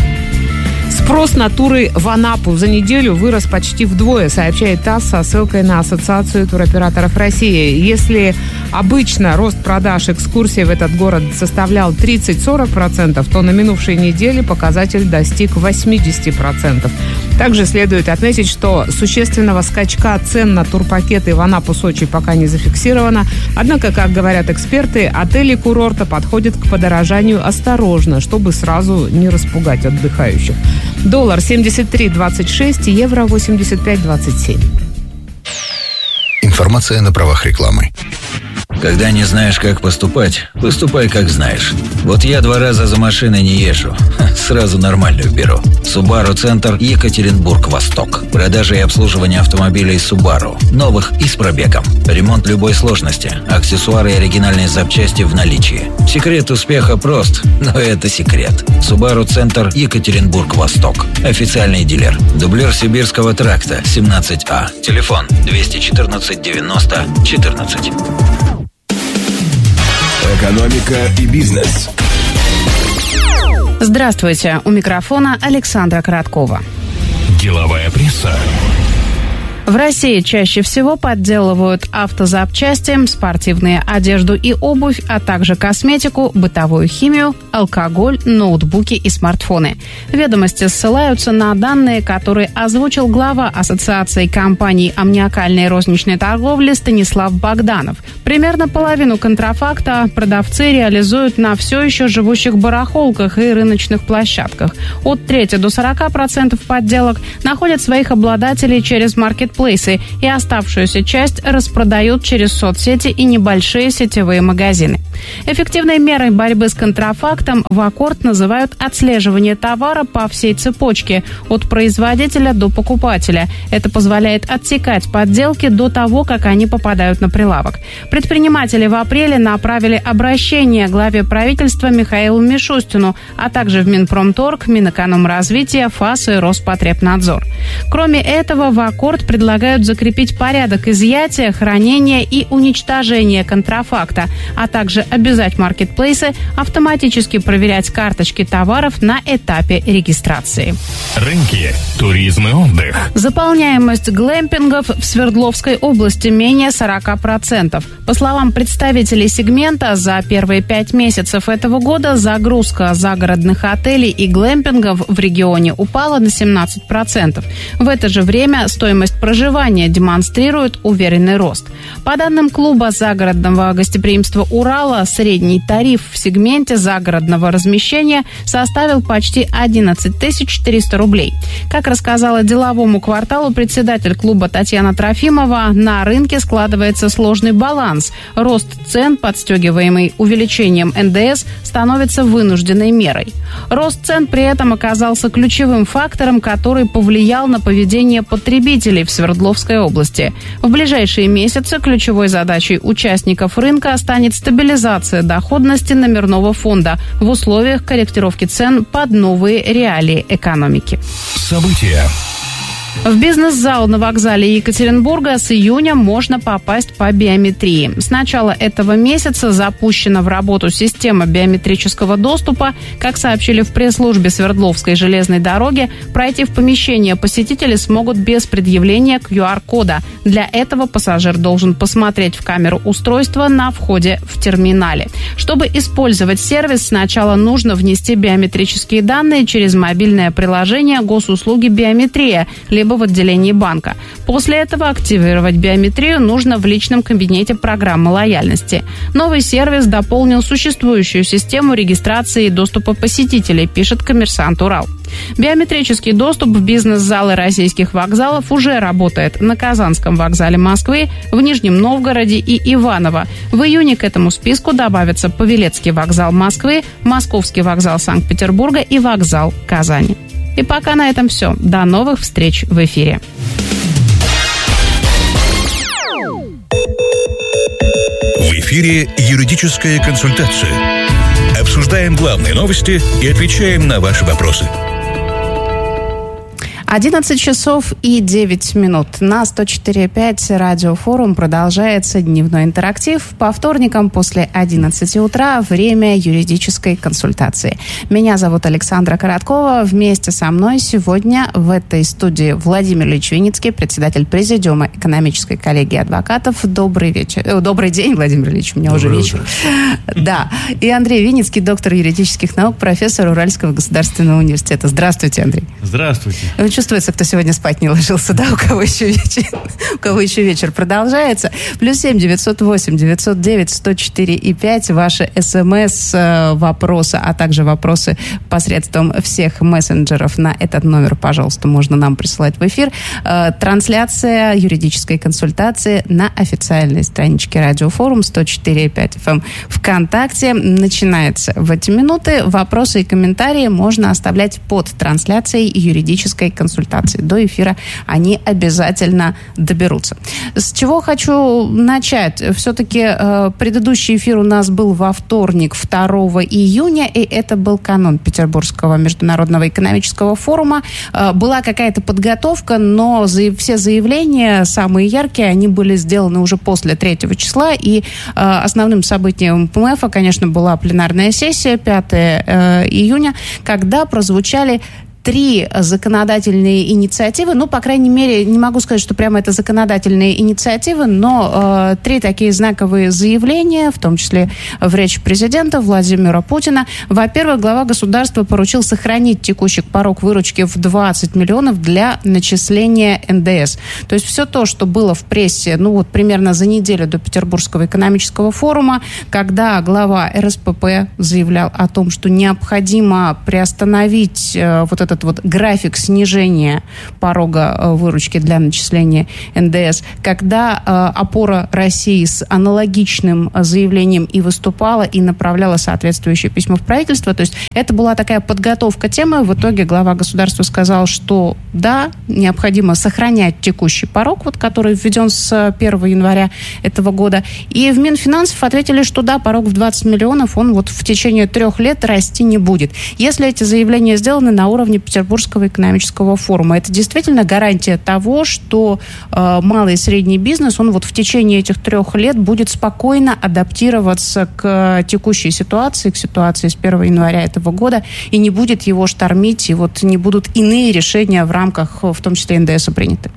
Спрос на туры в Анапу за неделю вырос почти вдвое, сообщает ТАСС со ссылкой на Ассоциацию туроператоров России. Если обычно рост продаж экскурсий в этот город составлял 30-40%, то на минувшей неделе показатель достиг 80%. Также следует отметить, что существенного скачка цен на турпакеты в Анапу-Сочи пока не зафиксировано. Однако, как говорят эксперты, отели курорта подходят к подорожанию осторожно, чтобы сразу не распугать отдыхающих. Доллар 73.26, евро 85.27. Информация на правах рекламы. Когда не знаешь, как поступать, поступай, как знаешь. Вот я 2 раза за машиной не езжу. Сразу нормальную беру. Subaru Центр, Екатеринбург-Восток. Продажа и обслуживание автомобилей Subaru. Новых и с пробегом. Ремонт любой сложности. Аксессуары и оригинальные запчасти в наличии. Секрет успеха прост, но это секрет. Subaru Центр, Екатеринбург-Восток. Официальный дилер. Дублер Сибирского тракта, 17А. Телефон 214 90 14. Экономика и бизнес. Здравствуйте. У микрофона Александра Короткова. Деловая пресса. В России чаще всего подделывают автозапчасти, спортивную одежду и обувь, а также косметику, бытовую химию, алкоголь, ноутбуки и смартфоны. Ведомости ссылаются на данные, которые озвучил глава Ассоциации компаний аммиакальной розничной торговли Станислав Богданов. Примерно половину контрафакта продавцы реализуют на все еще живущих барахолках и рыночных площадках. От трети до 40% подделок находят своих обладателей через маркетплейсы, и оставшуюся часть распродают через соцсети и небольшие сетевые магазины. Эффективной мерой борьбы с контрафактом в Аккорд называют отслеживание товара по всей цепочке, от производителя до покупателя. Это позволяет отсекать подделки до того, как они попадают на прилавок. Предприниматели в апреле направили обращение главе правительства Михаилу Мишустину, а также в Минпромторг, Минэкономразвитие, ФАС и Роспотребнадзор. Кроме этого, в Аккорд предлагают закрепить порядок изъятия, хранения и уничтожения контрафакта, а также обязать маркетплейсы автоматически проверять карточки товаров на этапе регистрации. Рынки, туризм и отдых. Заполняемость глэмпингов в Свердловской области менее 40%. По словам представителей сегмента, за первые 5 месяцев этого года загрузка загородных отелей и глэмпингов в регионе упала на 17%. В это же время стоимость проживания демонстрирует уверенный рост. По данным клуба загородного гостеприимства «Урала», средний тариф в сегменте загородного размещения составил почти 11 400 рублей. Как рассказала деловому кварталу председатель клуба Татьяна Трофимова, на рынке складывается сложный баланс. Рост цен, подстегиваемый увеличением НДС, становится вынужденной мерой. Рост цен при этом оказался ключевым фактором, который повлиял на поведение потребителей в Свердловской области. В ближайшие месяцы ключевой задачей участников рынка станет стабилизация доходности номерного фонда в условиях корректировки цен под новые реалии экономики. События. В бизнес-зал на вокзале Екатеринбурга с июня можно попасть по биометрии. С начала этого месяца запущена в работу система биометрического доступа. Как сообщили в пресс-службе Свердловской железной дороги, пройти в помещение посетители смогут без предъявления QR-кода. Для этого пассажир должен посмотреть в камеру устройства на входе в терминале. Чтобы использовать сервис, сначала нужно внести биометрические данные через мобильное приложение госуслуги «Биометрия», либо в отделении банка. После этого активировать биометрию нужно в личном кабинете программы лояльности. Новый сервис дополнил существующую систему регистрации и доступа посетителей, пишет «Коммерсант Урал». Биометрический доступ в бизнес-залы российских вокзалов уже работает на Казанском вокзале Москвы, в Нижнем Новгороде и Иваново. В июне к этому списку добавятся Павелецкий вокзал Москвы, Московский вокзал Санкт-Петербурга и вокзал Казани. И пока на этом все. До новых встреч в эфире. В эфире юридическая консультация. Обсуждаем главные новости и отвечаем на ваши вопросы. 11 часов и 9 минут. На 104.5 Радиофорум продолжается дневной интерактив. По вторникам после 11 утра время юридической консультации. Меня зовут Александра Короткова. Вместе со мной сегодня в этой студии Владимир Ильич Виницкий, председатель Президиума экономической коллегии адвокатов. Добрый вечер. Добрый день, Владимир Ильич. У меня уже вечер. Да. И Андрей Виницкий, доктор юридических наук, профессор Уральского государственного университета. Здравствуйте, Андрей. Здравствуйте. Чувствуется, кто сегодня спать не ложился, да, у кого еще вечер продолжается. +7 908 909 104 и 5. Ваши СМС-вопросы, а также вопросы посредством всех мессенджеров на этот номер, пожалуйста, можно нам присылать в эфир. Трансляция юридической консультации на официальной страничке Радиофорум 104.5 FM ВКонтакте начинается в эти минуты. Вопросы и комментарии можно оставлять под трансляцией юридической консультации. До эфира они обязательно доберутся. С чего хочу начать? Все-таки предыдущий эфир у нас был во вторник, 2 июня, и это был канун Петербургского международного экономического форума. Была какая-то подготовка, но все заявления, самые яркие, они были сделаны уже после 3 числа, и основным событием ПМФ, конечно, была пленарная сессия 5 июня, когда прозвучали 3 законодательные инициативы, по крайней мере, не могу сказать, что прямо это законодательные инициативы, но 3 такие знаковые заявления, в том числе в речи президента Владимира Путина. Во-первых, глава государства поручил сохранить текущий порог выручки в 20 миллионов для начисления НДС. То есть все то, что было в прессе, примерно за неделю до Петербургского экономического форума, когда глава РСПП заявлял о том, что необходимо приостановить этот график снижения порога выручки для начисления НДС, когда опора России с аналогичным заявлением и выступала, и направляла соответствующее письмо в правительство. То есть это была такая подготовка темы. В итоге глава государства сказал, что да, необходимо сохранять текущий порог, который введен с 1 января этого года. И в Минфинансов ответили, что да, порог в 20 миллионов, он в течение 3 лет расти не будет. Если эти заявления сделаны на уровне Петербургского экономического форума. Это действительно гарантия того, что малый и средний бизнес, он в течение этих 3 лет будет спокойно адаптироваться к текущей ситуации, к ситуации с 1 января этого года, и не будет его штормить, и не будут иные решения в рамках, в том числе НДС, приняты.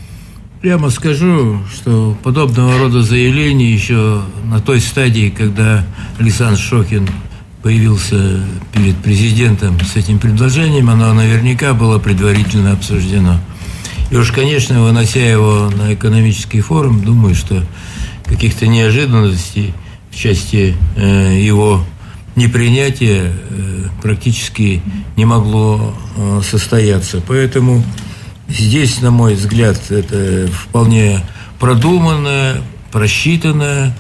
Прямо скажу, что подобного рода заявления еще на той стадии, когда Александр Шокин появился перед президентом с этим предложением, оно наверняка было предварительно обсуждено. И уж, конечно, вынося его на экономический форум, думаю, что каких-то неожиданностей в части его непринятия практически не могло состояться. Поэтому здесь, на мой взгляд, это вполне продуманная, просчитанная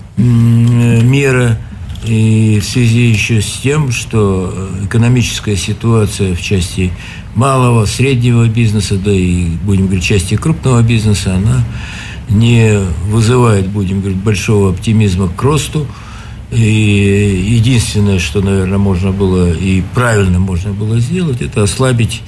мера. И в связи еще с тем, что экономическая ситуация в части малого, среднего бизнеса, да и, будем говорить, части крупного бизнеса, она не вызывает, будем говорить, большого оптимизма к росту. И единственное, что, наверное, можно было и правильно можно было сделать, это ослабить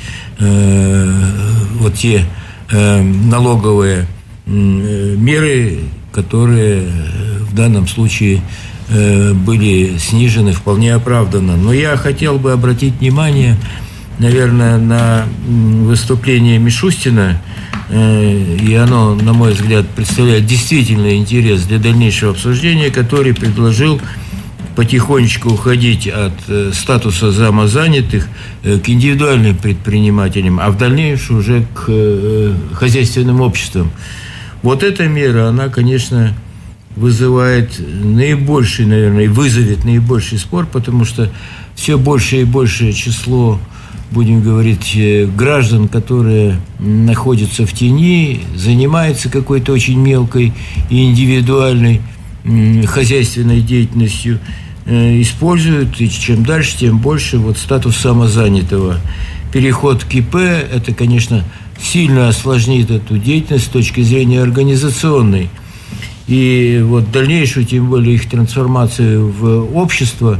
те налоговые меры, которые в данном случае были снижены вполне оправданно. Но я хотел бы обратить внимание, наверное, на выступление Мишустина, и оно, на мой взгляд, представляет действительно интерес для дальнейшего обсуждения, который предложил потихонечку уходить от статуса самозанятых к индивидуальным предпринимателям, а в дальнейшем уже к хозяйственным обществам. Эта мера, она, конечно, вызывает наибольший, наверное, и вызовет наибольший спор, потому что все большее и большее число, будем говорить, граждан, которые находятся в тени, занимаются какой-то очень мелкой и индивидуальной хозяйственной деятельностью, используют, и чем дальше, тем больше статус самозанятого. Переход к ИП, это, конечно, сильно осложнит эту деятельность с точки зрения организационной. И дальнейшую, тем более их трансформацию в общество,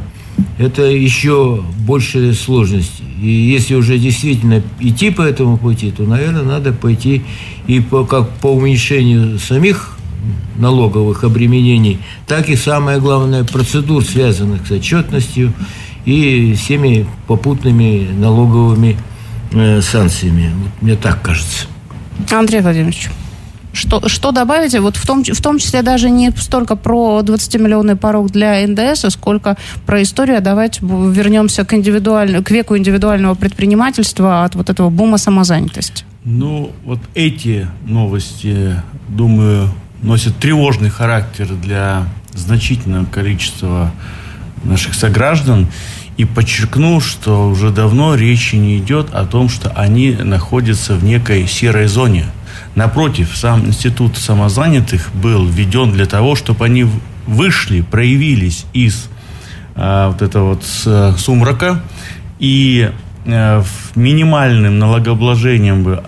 это еще большая сложность. И если уже действительно идти по этому пути, то, наверное, надо пойти и как по уменьшению самих налоговых обременений, так и, самое главное, процедур, связанных с отчетностью и всеми попутными налоговыми санкциями. Вот мне так кажется. Андрей Владимирович, что добавите? Вот в том числе даже не столько про 20-миллионный порог для НДС, сколько про историю. Давайте вернемся к веку индивидуального предпринимательства от вот этого бума самозанятости. Ну, вот эти новости, думаю, носят тревожный характер для значительного количества наших сограждан. И подчеркну, что уже давно речи не идет о том, что они находятся в некой серой зоне. Напротив, сам институт самозанятых был введен для того, чтобы они вышли, проявились из вот этого вот сумрака и минимальным налогообложением бы,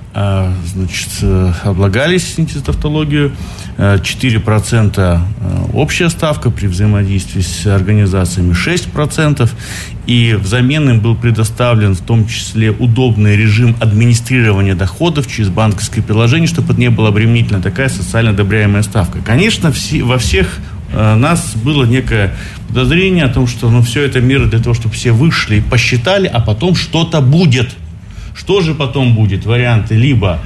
облагались, извините за тавтологию, 4% общая ставка, при взаимодействии с организациями 6%, и взамен им был предоставлен в том числе удобный режим администрирования доходов через банковское приложение, чтобы это не было обременительно, такая социально одобряемая ставка. Конечно, во всех нас было некое подозрение о том, что все это меры для того, чтобы все вышли и посчитали, а потом что-то будет. Что же потом будет? Варианты либо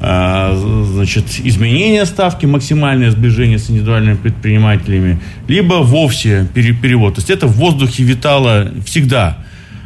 изменение ставки, максимальное сближение с индивидуальными предпринимателями, либо вовсе перевод. То есть это в воздухе витало всегда.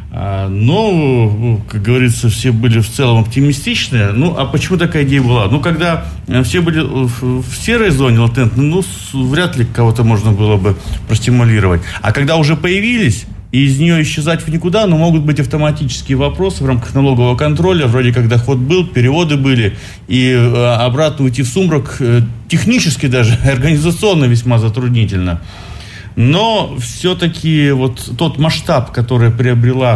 Но, как говорится, все были в целом оптимистичны. А почему такая идея была? Когда все были в серой зоне латентной, вряд ли кого-то можно было бы простимулировать. А когда уже появились, и из нее исчезать в никуда, но могут быть автоматические вопросы в рамках налогового контроля, вроде как доход был, переводы были, и обратно уйти в сумрак технически даже, организационно весьма затруднительно. Но все-таки вот тот масштаб, который приобрела